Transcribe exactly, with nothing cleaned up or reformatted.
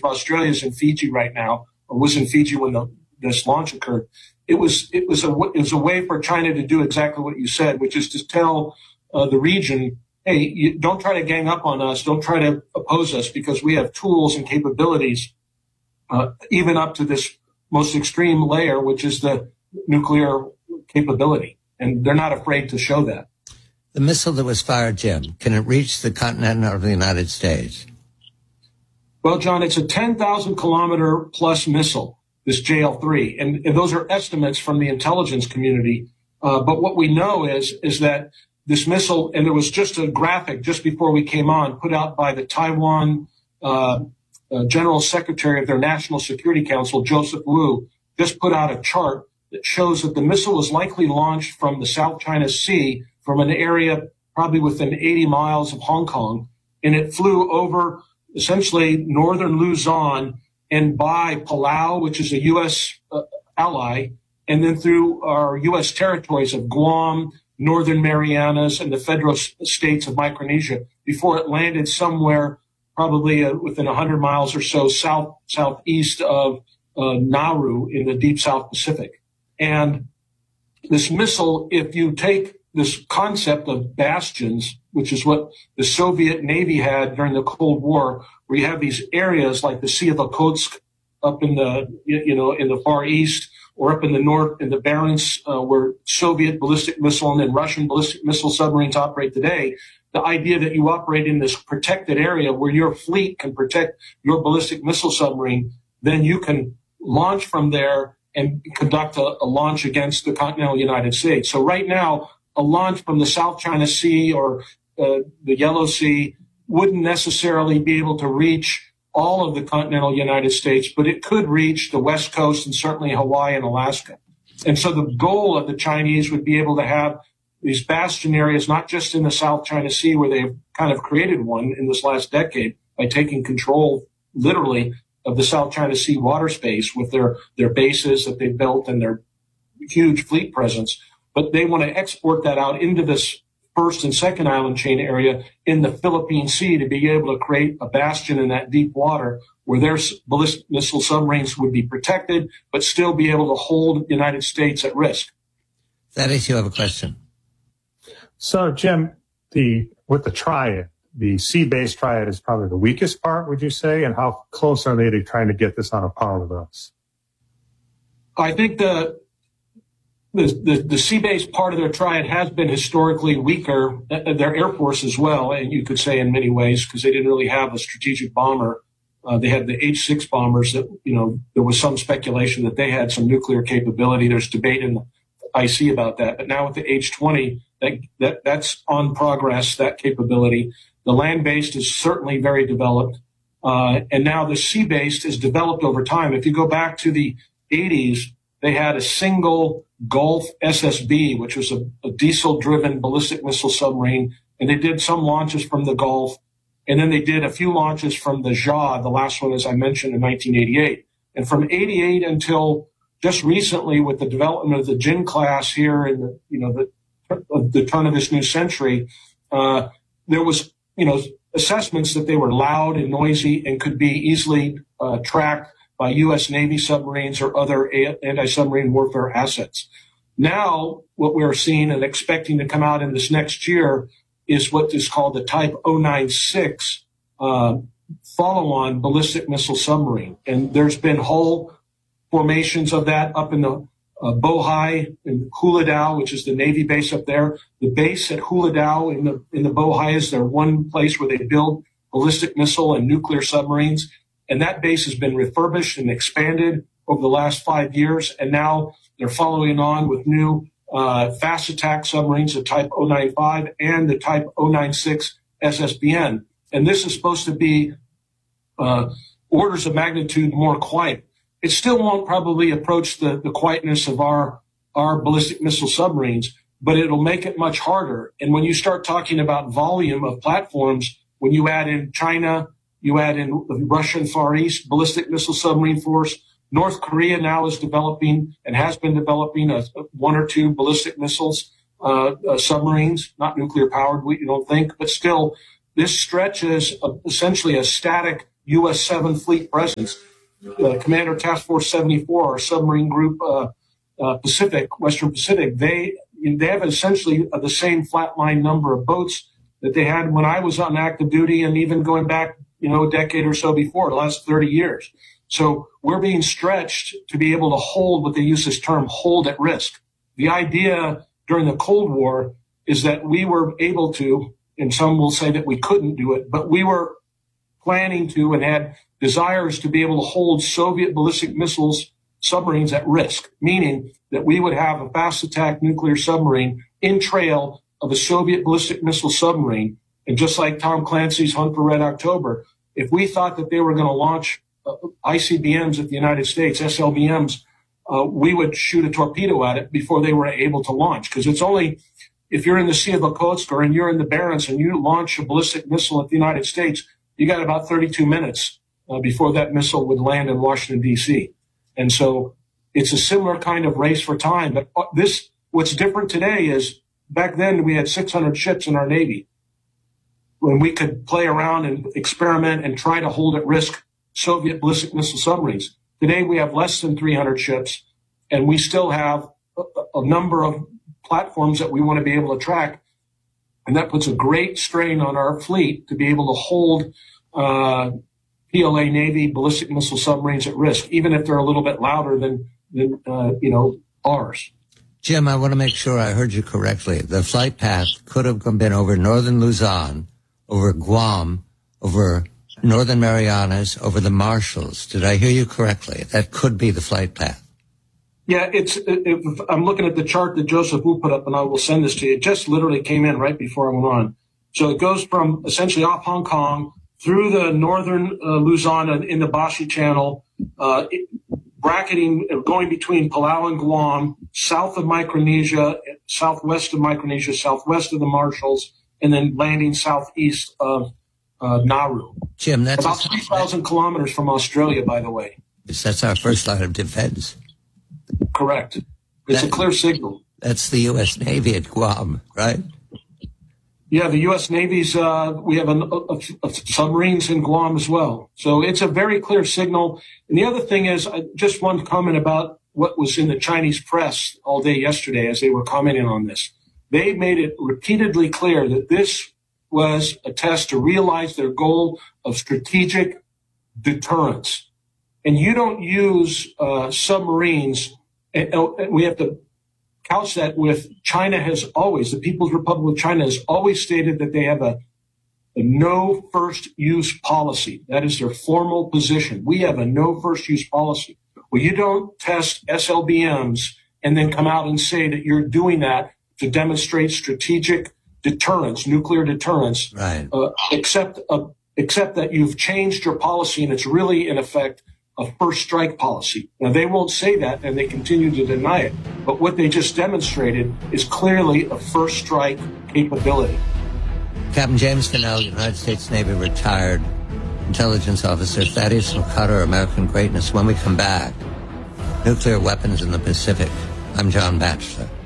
of Australia is in Fiji right now, or was in Fiji when the, this launch occurred. It was it was a it was a way for China to do exactly what you said, which is to tell uh, the region, hey, you don't try to gang up on us, don't try to oppose us, because we have tools and capabilities, uh, even up to this most extreme layer, which is the nuclear capability, and they're not afraid to show that. The missile that was fired, Jim, can it reach the continent of the United States? Well, John, it's a ten thousand kilometer plus missile, this J L three, and, and those are estimates from the intelligence community. Uh, but what we know is is that this missile, and there was just a graphic just before we came on, put out by the Taiwan uh, uh, General Secretary of their National Security Council, Joseph Wu, just put out a chart that shows that the missile was likely launched from the South China Sea, from an area probably within eighty miles of Hong Kong, and it flew over essentially northern Luzon and by Palau, which is a U S uh, ally, and then through our U S territories of Guam, Northern Marianas, and the federal states of Micronesia before it landed somewhere probably uh, within one hundred miles or so south southeast of uh, Nauru in the deep South Pacific. And this missile, if you take this concept of bastions, which is what the Soviet Navy had during the Cold War, where you have these areas like the Sea of Okhotsk up in the, you know, in the Far East, or up in the north in the Barents, uh, where Soviet ballistic missile and then Russian ballistic missile submarines operate today. The idea that you operate in this protected area where your fleet can protect your ballistic missile submarine, then you can launch from there and conduct a, a launch against the continental United States. So right now, a launch from the South China Sea or uh, the Yellow Sea wouldn't necessarily be able to reach all of the continental United States, but it could reach the West Coast and certainly Hawaii and Alaska. And so the goal of the Chinese would be able to have these bastion areas, not just in the South China Sea, where they've kind of created one in this last decade by taking control, literally, of the South China Sea water space with their, their bases that they've built and their huge fleet presence. But they want to export that out into this first and second island chain area in the Philippine Sea to be able to create a bastion in that deep water where their ballistic missile submarines would be protected, but still be able to hold the United States at risk. Thaddeus, you have a question. So, Jim, the with the triad, the sea-based triad is probably the weakest part, would you say? And how close are they to trying to get this on a par with us? I think the The, the, the sea-based part of their triad has been historically weaker, uh, their Air Force as well, and you could say in many ways, because they didn't really have a strategic bomber. Uh, they had the H six bombers that, you know, there was some speculation that they had some nuclear capability. There's debate in the I C about that. But now with the H twenty, that, that that's on progress, that capability. The land-based is certainly very developed. Uh, and now the sea-based is developed over time. If you go back to the eighties, they had a single Gulf S S B, which was a, a diesel-driven ballistic missile submarine, and they did some launches from the Gulf, and then they did a few launches from the Jade, the last one, as I mentioned, in nineteen eighty-eight. And from eighty-eight until just recently, with the development of the Jin class here in the, you know, the, the turn of this new century, uh, there was, you know, assessments that they were loud and noisy and could be easily uh, tracked by U S Navy submarines or other anti-submarine warfare assets. Now, what we're seeing and expecting to come out in this next year is what is called the Type oh nine six uh, follow-on ballistic missile submarine. And there's been whole formations of that up in the uh, Bohai in Hula Dao, which is the Navy base up there. The base at Hula Dao in the, in the Bohai is their one place where they build ballistic missile and nuclear submarines. And that base has been refurbished and expanded over the last five years. And now they're following on with new uh, fast attack submarines, the Type oh nine five and the Type oh nine six S S B N. And this is supposed to be uh, orders of magnitude more quiet. It still won't probably approach the, the quietness of our, our ballistic missile submarines, but it'll make it much harder. And when you start talking about volume of platforms, when you add in China, you add in the Russian Far East ballistic missile submarine force. North Korea now is developing and has been developing a, a one or two ballistic missiles, uh, uh, submarines, not nuclear powered, we don't think, but still this stretches a, essentially a static U S seven Fleet presence. Uh, Commander Task Force seventy-four, our submarine group, uh, uh, Pacific, Western Pacific, they they have essentially the same flatline number of boats that they had when I was on active duty, and even going back, you know, a decade or so before, the last thirty years. So we're being stretched to be able to hold what they use this term, hold at risk. The idea during the Cold War is that we were able to, and some will say that we couldn't do it, but we were planning to and had desires to be able to hold Soviet ballistic missiles submarines at risk, meaning that we would have a fast attack nuclear submarine in trail of a Soviet ballistic missile submarine. And just like Tom Clancy's Hunt for Red October, if we thought that they were going to launch uh, I C B Ms at the United States, S L B Ms, uh, we would shoot a torpedo at it before they were able to launch. Because it's only if you're in the Sea of Okhotsk or and you're in the Barents and you launch a ballistic missile at the United States, you got about thirty-two minutes uh, before that missile would land in Washington, D C. And so it's a similar kind of race for time. But this, what's different today is back then we had six hundred ships in our Navy when we could play around and experiment and try to hold at risk Soviet ballistic missile submarines. Today we have less than three hundred ships, and we still have a, a number of platforms that we want to be able to track. And that puts a great strain on our fleet to be able to hold uh, P L A Navy ballistic missile submarines at risk, even if they're a little bit louder than, than uh, you know, ours. Jim, I want to make sure I heard you correctly. The flight path could have been over northern Luzon, over Guam, over northern Marianas, over the Marshalls. Did I hear you correctly? That could be the flight path. Yeah, it's. It, I'm looking at the chart that Joseph Wu put up, and I will send this to you. It just literally came in right before I went on. So it goes from essentially off Hong Kong through the northern uh, Luzon in the Bashi Channel, uh, it, bracketing, going between Palau and Guam, south of Micronesia, southwest of Micronesia, southwest of the Marshalls, and then landing southeast of uh, Nauru. Jim, that's about three thousand kilometers from Australia, by the way. That's our first line of defense. Correct. It's that, a clear signal. That's the U S Navy at Guam, right? Yeah, the U S Navy's, uh, we have a, a, a submarines in Guam as well. So it's a very clear signal. And the other thing is, I, just one comment about what was in the Chinese press all day yesterday as they were commenting on this. They made it repeatedly clear that this was a test to realize their goal of strategic deterrence. And you don't use uh, submarines, and, and we have to couch that with China has always, the People's Republic of China has always stated that they have a, a no first use policy. That is their formal position. We have a no first use policy. Well, you don't test S L B Ms and then come out and say that you're doing that to demonstrate strategic deterrence, nuclear deterrence, right. uh, except, uh, except that you've changed your policy and it's really, in effect, a first strike policy. Now, they won't say that and they continue to deny it. But what they just demonstrated is clearly a first strike capability. Captain James Finnell, United States Navy retired intelligence officer, Thaddeus McCutter, American Greatness. When we come back, nuclear weapons in the Pacific. I'm John Batchelor.